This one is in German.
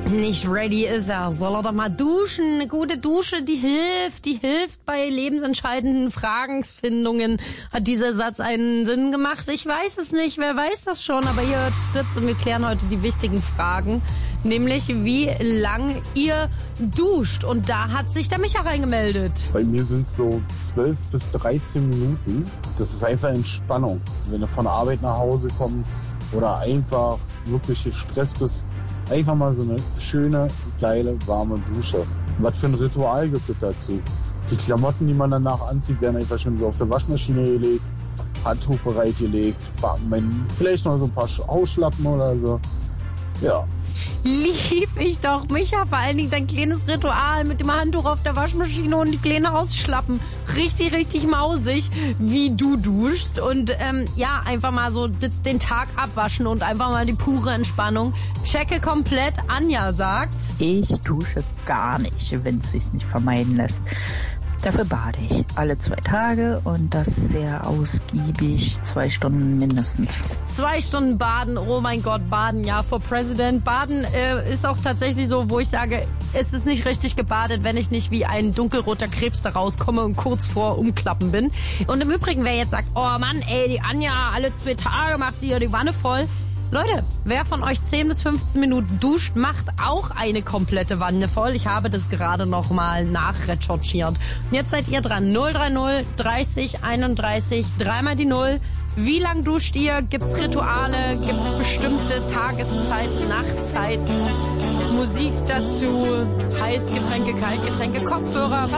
Nicht ready ist er. Soll er doch mal duschen. Eine gute Dusche, die hilft bei lebensentscheidenden Fragensfindungen. Hat dieser Satz einen Sinn gemacht? Ich weiß es nicht. Wer weiß das schon? Aber ihr hört Fritz und wir klären heute die wichtigen Fragen. Nämlich, wie lang ihr duscht. Und da hat sich der Micha reingemeldet. Bei mir sind es so 12 bis 13 Minuten. Das ist einfach Entspannung. Wenn du von der Arbeit nach Hause kommst oder einfach wirklich gestresst bist, einfach mal so eine schöne, geile, warme Dusche. Was für ein Ritual gibt es dazu? Die Klamotten, die man danach anzieht, werden einfach schon so auf der Waschmaschine gelegt, Handtuch bereitgelegt, vielleicht noch so ein paar Hausschlappen oder so. Ja. Lieb ich doch, Micha, vor allen Dingen dein kleines Ritual mit dem Handtuch auf der Waschmaschine und die kleine Hausschlappen. Richtig, richtig mausig, wie du duschst und ja, einfach mal so den Tag abwaschen und einfach mal die pure Entspannung. Checke komplett. Anja sagt: Ich dusche gar nicht, wenn es sich nicht vermeiden lässt. Dafür bade ich alle 2 Tage und das sehr ausgiebig, 2 Stunden mindestens. 2 Stunden baden, oh mein Gott, baden, ja, for President. Baden ist auch tatsächlich so, wo ich sage, es ist nicht richtig gebadet, wenn ich nicht wie ein dunkelroter Krebs da rauskomme und kurz vor Umklappen bin. Und im Übrigen, wer jetzt sagt, oh Mann, ey, die Anja, alle 2 Tage macht die ja die Wanne voll. Leute, wer von euch 10 bis 15 Minuten duscht, macht auch eine komplette Wanne voll. Ich habe das gerade noch mal nachrecherchiert. Und jetzt seid ihr dran. 030 30 31, dreimal die 0. Wie lang duscht ihr? Gibt's Rituale? Gibt's bestimmte Tageszeiten, Nachtzeiten? Musik dazu? Heißgetränke, Kaltgetränke, Kopfhörer?